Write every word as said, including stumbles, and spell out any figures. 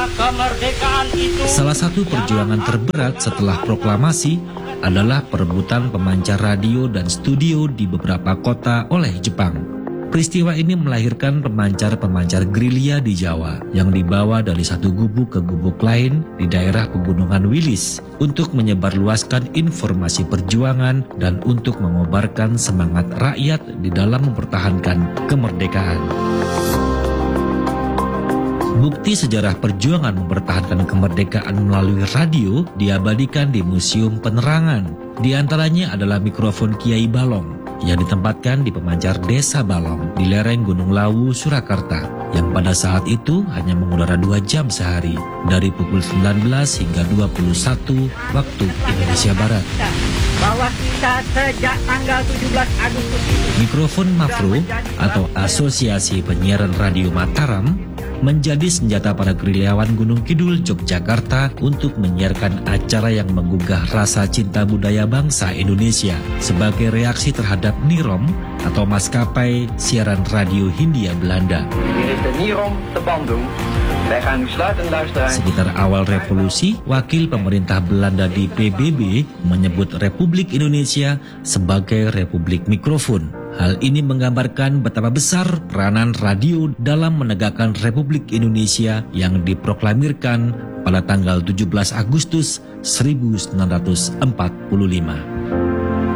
kemerdekaan itu. Salah satu perjuangan terberat setelah proklamasi adalah perebutan pemancar radio dan studio di beberapa kota oleh Jepang. Peristiwa ini melahirkan pemancar-pemancar gerilya di Jawa yang dibawa dari satu gubuk ke gubuk lain di daerah pegunungan Wilis untuk menyebarluaskan informasi perjuangan dan untuk mengobarkan semangat rakyat di dalam mempertahankan kemerdekaan. Bukti sejarah perjuangan mempertahankan kemerdekaan melalui radio diabadikan di Museum Penerangan. Di antaranya adalah mikrofon Kiai Balong yang ditempatkan di pemancar Desa Balong di lereng Gunung Lawu, Surakarta, yang pada saat itu hanya mengudara dua jam sehari dari pukul sembilan belas hingga dua puluh satu waktu Indonesia Barat. Bahwa kita sejak tanggal tujuh belas Agustus itu. Mikrofon Mafro atau Asosiasi Penyiaran Radio Mataram menjadi senjata para gerilyawan Gunung Kidul, Yogyakarta untuk menyiarkan acara yang menggugah rasa cinta budaya bangsa Indonesia sebagai reaksi terhadap Nirom atau maskapai siaran radio Hindia Belanda. Dit is de Nirom te Bandung. Wij gaan u sluiten luisteren. Sekitar awal revolusi, wakil pemerintah Belanda di P B B menyebut Republik Indonesia sebagai Republik Mikrofon. Hal ini menggambarkan betapa besar peranan radio dalam menegakkan Republik Indonesia yang diproklamirkan pada tanggal tujuh belas Agustus seribu sembilan ratus empat puluh lima.